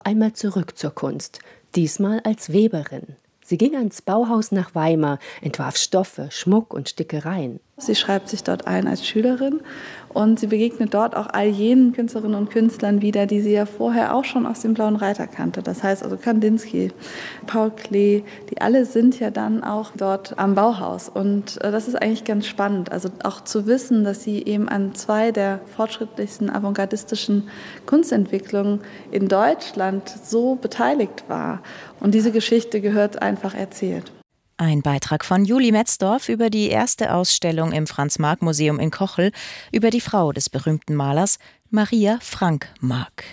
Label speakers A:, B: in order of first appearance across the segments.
A: Einmal zurück zur Kunst, diesmal als Weberin. Sie ging ans Bauhaus nach Weimar, entwarf Stoffe, Schmuck und Stickereien.
B: Sie schreibt sich dort ein als Schülerin und sie begegnet dort auch all jenen Künstlerinnen und Künstlern wieder, die sie ja vorher auch schon aus dem Blauen Reiter kannte. Das heißt also Kandinsky, Paul Klee, die alle sind ja dann auch dort am Bauhaus. Und das ist eigentlich ganz spannend, also auch zu wissen, dass sie eben an zwei der fortschrittlichsten avantgardistischen Kunstentwicklungen in Deutschland so beteiligt war. Und diese Geschichte gehört einfach erzählt.
C: Ein Beitrag von Julie Metzdorf über die erste Ausstellung im Franz-Marc-Museum in Kochel über die Frau des berühmten Malers Maria Frank-Marc.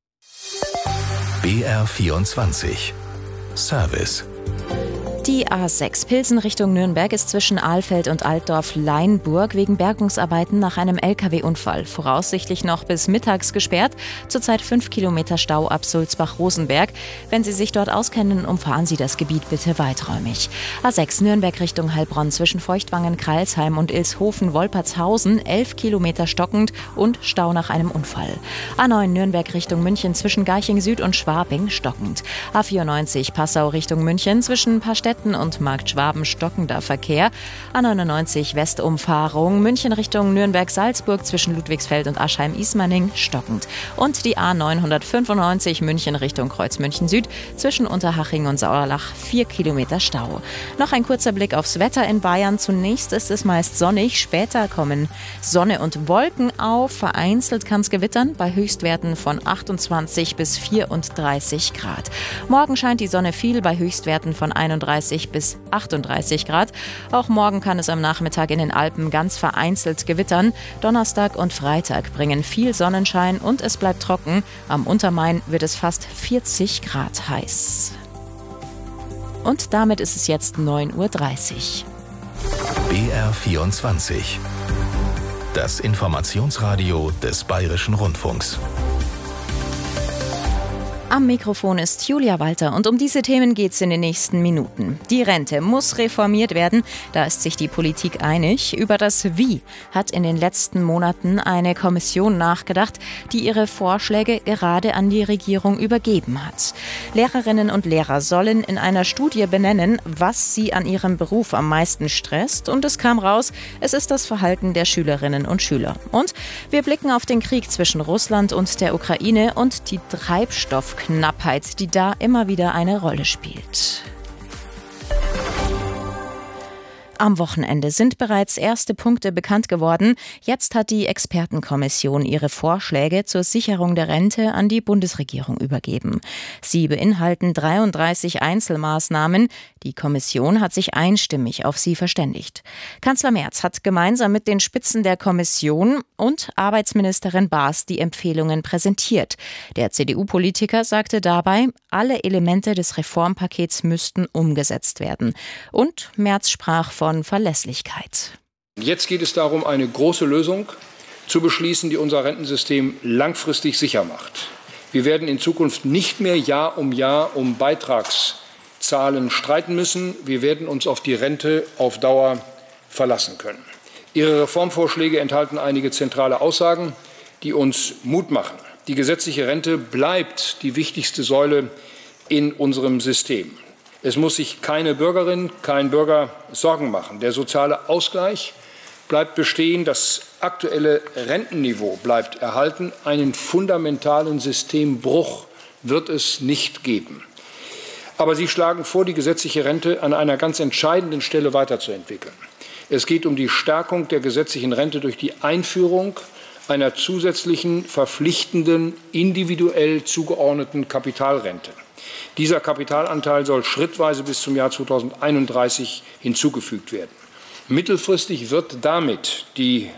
D: BR24 Service.
C: Die A6 Pilsen Richtung Nürnberg ist zwischen Ahlfeld und Altdorf-Leinburg wegen Bergungsarbeiten nach einem Lkw-Unfall voraussichtlich noch bis mittags gesperrt. Zurzeit 5 Kilometer Stau ab Sulzbach-Rosenberg. Wenn Sie sich dort auskennen, umfahren Sie das Gebiet bitte weiträumig. A6 Nürnberg Richtung Heilbronn zwischen Feuchtwangen, Kreilsheim und Ilshofen-Wolpertshausen 11 Kilometer stockend und Stau nach einem Unfall. A9 Nürnberg Richtung München zwischen Garching Süd und Schwabing stockend. A94 Passau Richtung München zwischen Pastetten und Markt Schwaben stockender Verkehr. A99 Westumfahrung München Richtung Nürnberg-Salzburg zwischen Ludwigsfeld und Aschheim-Ismaning stockend. Und die A995 München Richtung Kreuzmünchen Süd zwischen Unterhaching und Sauerlach 4 Kilometer Stau. Noch ein kurzer Blick aufs Wetter in Bayern. Zunächst ist es meist sonnig, später kommen Sonne und Wolken auf. Vereinzelt kann es gewittern bei Höchstwerten von 28 bis 34 Grad. Morgen scheint die Sonne viel bei Höchstwerten von 31 bis 38 Grad. Auch morgen kann es am Nachmittag in den Alpen ganz vereinzelt gewittern. Donnerstag und Freitag bringen viel Sonnenschein und es bleibt trocken. Am Untermain wird es fast 40 Grad heiß. Und damit ist es jetzt 9:30 Uhr.
D: BR24 Das Informationsradio des Bayerischen Rundfunks.
C: Am Mikrofon ist Julia Walter und um diese Themen geht es in den nächsten Minuten. Die Rente muss reformiert werden, da ist sich die Politik einig. Über das Wie hat in den letzten Monaten eine Kommission nachgedacht, die ihre Vorschläge gerade an die Regierung übergeben hat. Lehrerinnen und Lehrer sollen in einer Studie benennen, was sie an ihrem Beruf am meisten stresst. Und es kam raus, es ist das Verhalten der Schülerinnen und Schüler. Und wir blicken auf den Krieg zwischen Russland und der Ukraine und die Treibstoffknappheit, die da immer wieder eine Rolle spielt. Am Wochenende sind bereits erste Punkte bekannt geworden. Jetzt hat die Expertenkommission ihre Vorschläge zur Sicherung der Rente an die Bundesregierung übergeben. Sie beinhalten 33 Einzelmaßnahmen. Die Kommission hat sich einstimmig auf sie verständigt. Kanzler Merz hat gemeinsam mit den Spitzen der Kommission und Arbeitsministerin Baas die Empfehlungen präsentiert. Der CDU-Politiker sagte dabei, alle Elemente des Reformpakets müssten umgesetzt werden. Und Merz sprach von Verlässlichkeit.
E: Jetzt geht es darum, eine große Lösung zu beschließen, die unser Rentensystem langfristig sicher macht. Wir werden in Zukunft nicht mehr Jahr um Beitragszahlen streiten müssen. Wir werden uns auf die Rente auf Dauer verlassen können. Ihre Reformvorschläge enthalten einige zentrale Aussagen, die uns Mut machen. Die gesetzliche Rente bleibt die wichtigste Säule in unserem System. Es muss sich keine Bürgerin, kein Bürger Sorgen machen. Der soziale Ausgleich bleibt bestehen, das aktuelle Rentenniveau bleibt erhalten. Einen fundamentalen Systembruch wird es nicht geben. Aber Sie schlagen vor, die gesetzliche Rente an einer ganz entscheidenden Stelle weiterzuentwickeln. Es geht um die Stärkung der gesetzlichen Rente durch die Einführung einer zusätzlichen, verpflichtenden, individuell zugeordneten Kapitalrente. Dieser Kapitalanteil soll schrittweise bis zum Jahr 2031 hinzugefügt werden. Mittelfristig wird damit die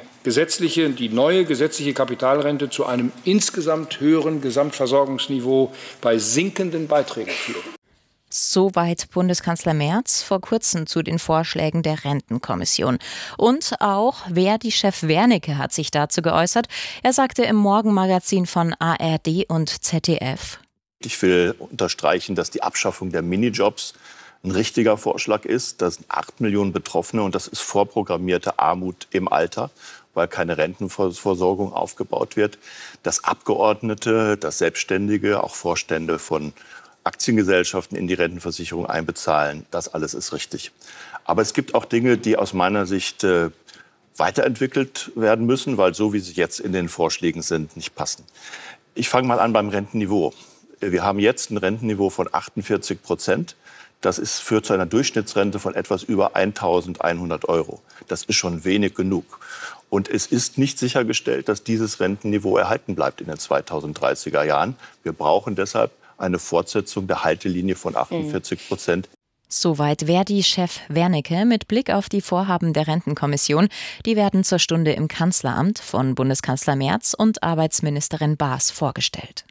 E: neue gesetzliche Kapitalrente zu einem insgesamt höheren Gesamtversorgungsniveau bei sinkenden Beiträgen führen.
C: Soweit Bundeskanzler Merz vor kurzem zu den Vorschlägen der Rentenkommission. Und auch Verdi-Chef Wernicke hat sich dazu geäußert. Er sagte im Morgenmagazin von ARD und ZDF:
F: Ich will unterstreichen, dass die Abschaffung der Minijobs ein richtiger Vorschlag ist. Das sind 8 Millionen Betroffene und das ist vorprogrammierte Armut im Alter. weil keine Rentenversorgung aufgebaut wird, dass Abgeordnete, dass Selbstständige, auch Vorstände von Aktiengesellschaften in die Rentenversicherung einbezahlen. Das alles ist richtig. Aber es gibt auch Dinge, die aus meiner Sicht weiterentwickelt werden müssen, weil so wie sie jetzt in den Vorschlägen sind, nicht passen. Ich fange mal an beim Rentenniveau. Wir haben jetzt ein Rentenniveau von 48%. Das führt zu einer Durchschnittsrente von etwas über 1.100 €. Das ist schon wenig genug. Und es ist nicht sichergestellt, dass dieses Rentenniveau erhalten bleibt in den 2030er Jahren. Wir brauchen deshalb eine Fortsetzung der Haltelinie von 48%.
C: Soweit Verdi-Chef Wernicke mit Blick auf die Vorhaben der Rentenkommission. Die werden zur Stunde im Kanzleramt von Bundeskanzler Merz und Arbeitsministerin Baas vorgestellt.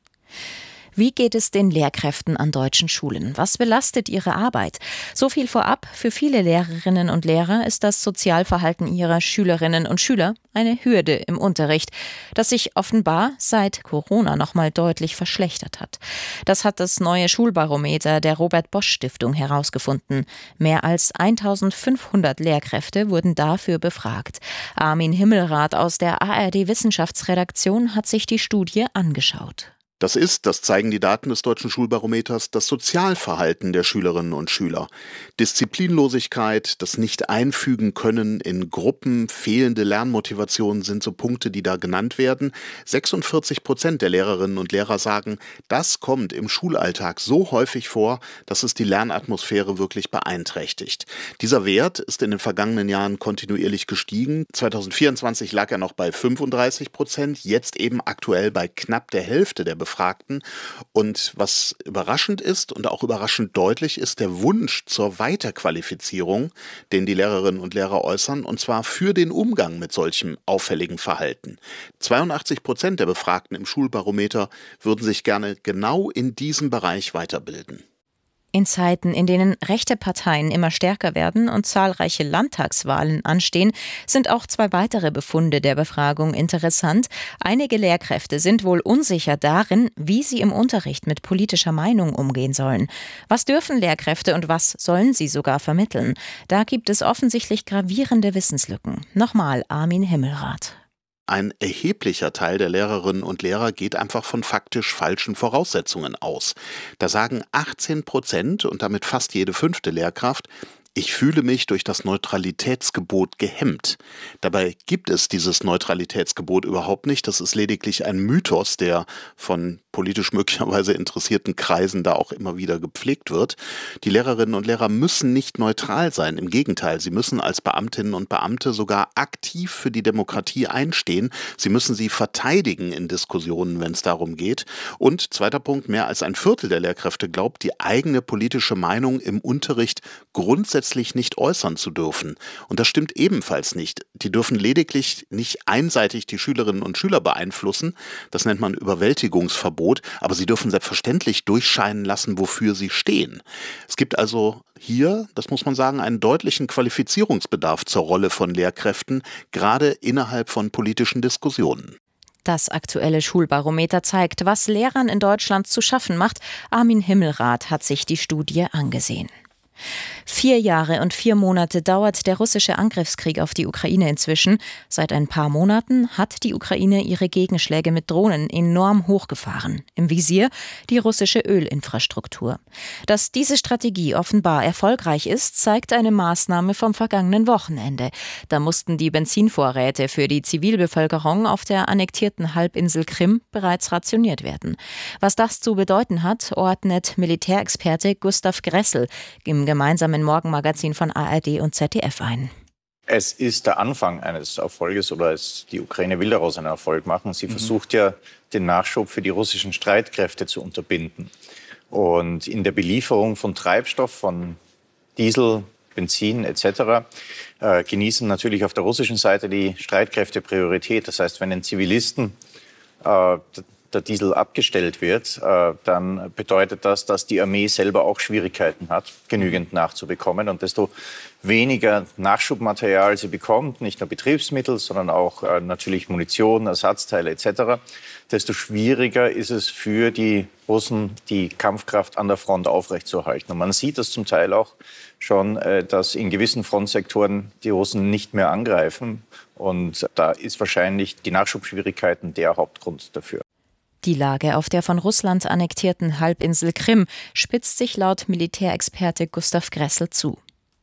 C: Wie geht es den Lehrkräften an deutschen Schulen? Was belastet ihre Arbeit? So viel vorab, für viele Lehrerinnen und Lehrer ist das Sozialverhalten ihrer Schülerinnen und Schüler eine Hürde im Unterricht, das sich offenbar seit Corona noch mal deutlich verschlechtert hat. Das hat das neue Schulbarometer der Robert-Bosch-Stiftung herausgefunden. Mehr als 1.500 Lehrkräfte wurden dafür befragt. Armin Himmelrath aus der ARD-Wissenschaftsredaktion hat sich die Studie angeschaut.
G: Das zeigen die Daten des Deutschen Schulbarometers, das Sozialverhalten der Schülerinnen und Schüler. Disziplinlosigkeit, das Nicht-Einfügen können in Gruppen, fehlende Lernmotivation sind so Punkte, die da genannt werden. 46% der Lehrerinnen und Lehrer sagen, das kommt im Schulalltag so häufig vor, dass es die Lernatmosphäre wirklich beeinträchtigt. Dieser Wert ist in den vergangenen Jahren kontinuierlich gestiegen. 2024 lag er noch bei 35%, jetzt eben aktuell bei knapp der Hälfte der Befragten. Und was überraschend ist und auch überraschend deutlich ist der Wunsch zur Weiterqualifizierung, den die Lehrerinnen und Lehrer äußern, und zwar für den Umgang mit solchem auffälligen Verhalten. 82% der Befragten im Schulbarometer würden sich gerne genau in diesem Bereich weiterbilden.
C: In Zeiten, in denen rechte Parteien immer stärker werden und zahlreiche Landtagswahlen anstehen, sind auch 2 weitere Befunde der Befragung interessant. Einige Lehrkräfte sind wohl unsicher darin, wie sie im Unterricht mit politischer Meinung umgehen sollen. Was dürfen Lehrkräfte und was sollen sie sogar vermitteln? Da gibt es offensichtlich gravierende Wissenslücken. Nochmal Armin Himmelrath.
G: Ein erheblicher Teil der Lehrerinnen und Lehrer geht einfach von faktisch falschen Voraussetzungen aus. Da sagen 18% und damit fast jede 5. Lehrkraft, ich fühle mich durch das Neutralitätsgebot gehemmt. Dabei gibt es dieses Neutralitätsgebot überhaupt nicht. Das ist lediglich ein Mythos, der von politisch möglicherweise interessierten Kreisen da auch immer wieder gepflegt wird. Die Lehrerinnen und Lehrer müssen nicht neutral sein. Im Gegenteil, sie müssen als Beamtinnen und Beamte sogar aktiv für die Demokratie einstehen. Sie müssen sie verteidigen in Diskussionen, wenn es darum geht. Und zweiter Punkt, mehr als ein Viertel der Lehrkräfte glaubt, die eigene politische Meinung im Unterricht grundsätzlich nicht äußern zu dürfen. Und das stimmt ebenfalls nicht. Die dürfen lediglich nicht einseitig die Schülerinnen und Schüler beeinflussen. Das nennt man Überwältigungsverbot. Aber sie dürfen selbstverständlich durchscheinen lassen, wofür sie stehen. Es gibt also hier, das muss man sagen, einen deutlichen Qualifizierungsbedarf zur Rolle von Lehrkräften, gerade innerhalb von politischen Diskussionen.
C: Das aktuelle Schulbarometer zeigt, was Lehrern in Deutschland zu schaffen macht. Armin Himmelrath hat sich die Studie angesehen. 4 Jahre und 4 Monate dauert der russische Angriffskrieg auf die Ukraine inzwischen. Seit ein paar Monaten hat die Ukraine ihre Gegenschläge mit Drohnen enorm hochgefahren. Im Visier die russische Ölinfrastruktur. Dass diese Strategie offenbar erfolgreich ist, zeigt eine Maßnahme vom vergangenen Wochenende. Da mussten die Benzinvorräte für die Zivilbevölkerung auf der annektierten Halbinsel Krim bereits rationiert werden. Was das zu bedeuten hat, ordnet Militärexperte Gustav Gressel im gemeinsamen Morgenmagazin von ARD und ZDF ein.
H: Es ist der Anfang eines Erfolges oder die Ukraine will daraus einen Erfolg machen. Sie versucht ja, den Nachschub für die russischen Streitkräfte zu unterbinden. Und in der Belieferung von Treibstoff, von Diesel, Benzin etc. Genießen natürlich auf der russischen Seite die Streitkräfte Priorität. Das heißt, wenn den Zivilisten der Diesel abgestellt wird, dann bedeutet das, dass die Armee selber auch Schwierigkeiten hat, genügend nachzubekommen. Und desto weniger Nachschubmaterial sie bekommt, nicht nur Betriebsmittel, sondern auch natürlich Munition, Ersatzteile etc., desto schwieriger ist es für die Russen, die Kampfkraft an der Front aufrechtzuerhalten. Und man sieht das zum Teil auch schon, dass in gewissen Frontsektoren die Russen nicht mehr angreifen Und da ist wahrscheinlich die Nachschubschwierigkeiten der Hauptgrund dafür.
C: Die Lage auf der von Russland annektierten Halbinsel Krim spitzt sich laut Militärexperte Gustav Gressel zu.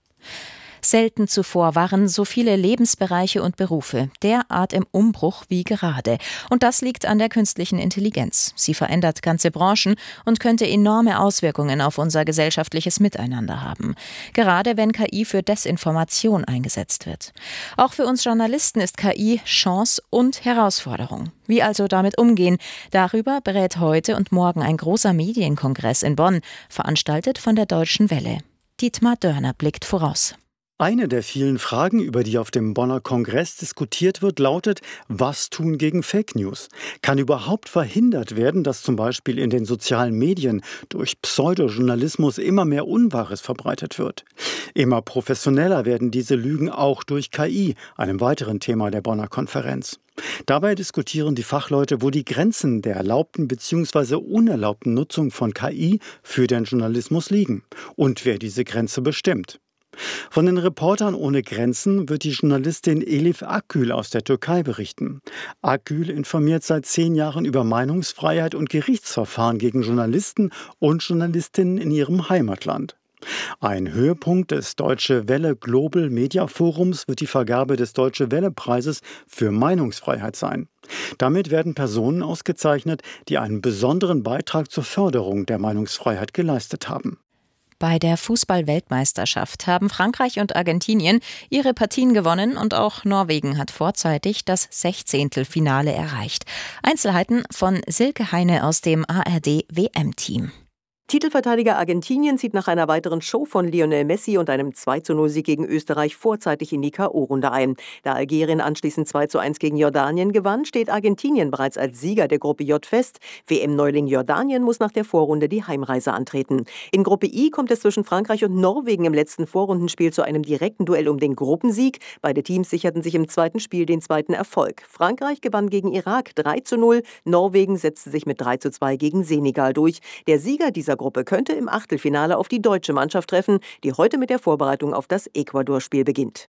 C: Selten zuvor waren so viele Lebensbereiche und Berufe derart im Umbruch wie gerade. Und das liegt an der künstlichen Intelligenz. Sie verändert ganze Branchen und könnte enorme Auswirkungen auf unser gesellschaftliches Miteinander haben. Gerade wenn KI für Desinformation eingesetzt wird. Auch für uns Journalisten ist KI Chance und Herausforderung. Wie also damit umgehen? Darüber berät heute und morgen ein großer Medienkongress in Bonn, veranstaltet von der Deutschen Welle. Dietmar Dörner blickt voraus.
I: Eine der vielen Fragen, über die auf dem Bonner Kongress diskutiert wird, lautet: Was tun gegen Fake News? Kann überhaupt verhindert werden, dass zum Beispiel in den sozialen Medien durch Pseudojournalismus immer mehr Unwahres verbreitet wird? Immer professioneller werden diese Lügen auch durch KI, einem weiteren Thema der Bonner Konferenz. Dabei diskutieren die Fachleute, wo die Grenzen der erlaubten bzw. unerlaubten Nutzung von KI für den Journalismus liegen und wer diese Grenze bestimmt. Von den Reportern ohne Grenzen wird die Journalistin Elif Akgül aus der Türkei berichten. Akgül informiert seit 10 Jahren über Meinungsfreiheit und Gerichtsverfahren gegen Journalisten und Journalistinnen in ihrem Heimatland. Ein Höhepunkt des Deutsche Welle Global Media Forums wird die Vergabe des Deutsche Welle Preises für Meinungsfreiheit sein. Damit werden Personen ausgezeichnet, die einen besonderen Beitrag zur Förderung der Meinungsfreiheit geleistet haben.
C: Bei der Fußball-Weltmeisterschaft haben Frankreich und Argentinien ihre Partien gewonnen und auch Norwegen hat vorzeitig das 16. Finale erreicht. Einzelheiten von Silke Heine aus dem ARD-WM-Team.
J: Titelverteidiger Argentinien zieht nach einer weiteren Show von Lionel Messi und einem 2:0-Sieg gegen Österreich vorzeitig in die K.O.-Runde ein. Da Algerien anschließend 2:1 gegen Jordanien gewann, steht Argentinien bereits als Sieger der Gruppe J fest. WM-Neuling Jordanien muss nach der Vorrunde die Heimreise antreten. In Gruppe I kommt es zwischen Frankreich und Norwegen im letzten Vorrundenspiel zu einem direkten Duell um den Gruppensieg. Beide Teams sicherten sich im zweiten Spiel den zweiten Erfolg. Frankreich gewann gegen Irak 3:0, Norwegen setzte sich mit 3:2 gegen Senegal durch. Der Sieger dieser Gruppe könnte im Achtelfinale auf die deutsche Mannschaft treffen, die heute mit der Vorbereitung auf das Ecuador-Spiel beginnt.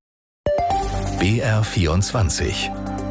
D: BR24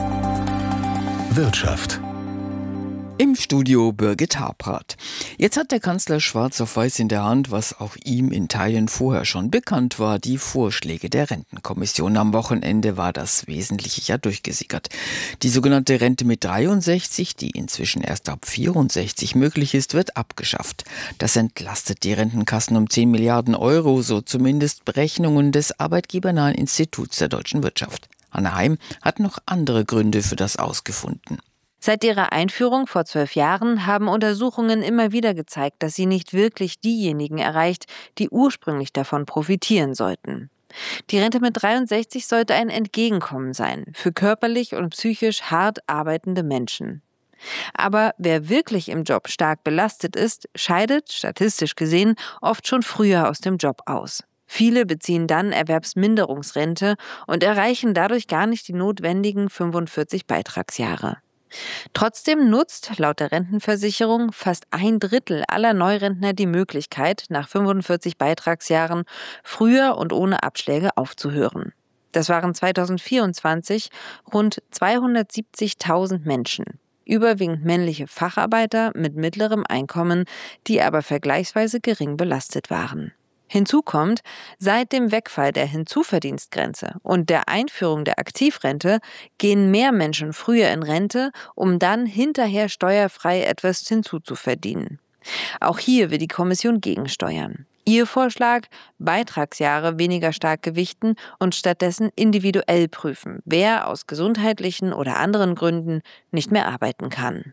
D: Wirtschaft.
K: Im Studio Birgit Habrath. Jetzt hat der Kanzler schwarz auf weiß in der Hand, was auch ihm in Teilen vorher schon bekannt war, die Vorschläge der Rentenkommission. Am Wochenende war das Wesentliche ja durchgesickert. Die sogenannte Rente mit 63, die inzwischen erst ab 64 möglich ist, wird abgeschafft. Das entlastet die Rentenkassen um 10 Milliarden Euro, so zumindest Berechnungen des Arbeitgebernahen Instituts der deutschen Wirtschaft. Anne Heim hat noch andere Gründe für das ausgefunden.
L: Seit ihrer Einführung vor 12 Jahren haben Untersuchungen immer wieder gezeigt, dass sie nicht wirklich diejenigen erreicht, die ursprünglich davon profitieren sollten. Die Rente mit 63 sollte ein Entgegenkommen sein für körperlich und psychisch hart arbeitende Menschen. Aber wer wirklich im Job stark belastet ist, scheidet, statistisch gesehen, oft schon früher aus dem Job aus. Viele beziehen dann Erwerbsminderungsrente und erreichen dadurch gar nicht die notwendigen 45 Beitragsjahre. Trotzdem nutzt laut der Rentenversicherung fast 1/3 aller Neurentner die Möglichkeit, nach 45 Beitragsjahren früher und ohne Abschläge aufzuhören. Das waren 2024 rund 270.000 Menschen, überwiegend männliche Facharbeiter mit mittlerem Einkommen, die aber vergleichsweise gering belastet waren. Hinzu kommt, seit dem Wegfall der Hinzuverdienstgrenze und der Einführung der Aktivrente gehen mehr Menschen früher in Rente, um dann hinterher steuerfrei etwas hinzuzuverdienen. Auch hier will die Kommission gegensteuern. Ihr Vorschlag: Beitragsjahre weniger stark gewichten und stattdessen individuell prüfen, wer aus gesundheitlichen oder anderen Gründen nicht mehr arbeiten kann.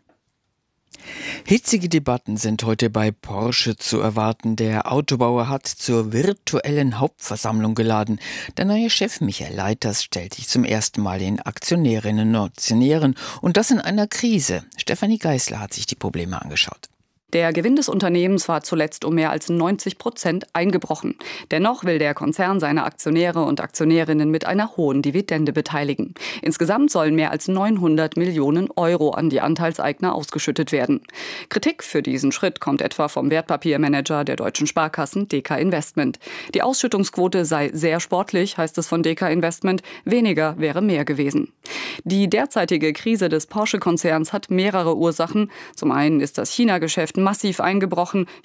K: Hitzige Debatten sind heute bei Porsche zu erwarten. Der Autobauer hat zur virtuellen Hauptversammlung geladen. Der neue Chef Michael Leiters stellt sich zum ersten Mal den Aktionärinnen und Aktionären. Und das in einer Krise. Stefanie Geisler hat sich die Probleme angeschaut.
M: Der Gewinn des Unternehmens war zuletzt um mehr als 90% eingebrochen. Dennoch will der Konzern seine Aktionäre und Aktionärinnen mit einer hohen Dividende beteiligen. Insgesamt sollen mehr als 900 Millionen Euro an die Anteilseigner ausgeschüttet werden. Kritik für diesen Schritt kommt etwa vom Wertpapiermanager der deutschen Sparkassen DK Investment. Die Ausschüttungsquote sei sehr sportlich, heißt es von DK Investment. Weniger wäre mehr gewesen. Die derzeitige Krise des Porsche-Konzerns hat mehrere Ursachen. Zum einen ist das China-Geschäft massiv eingebrochen.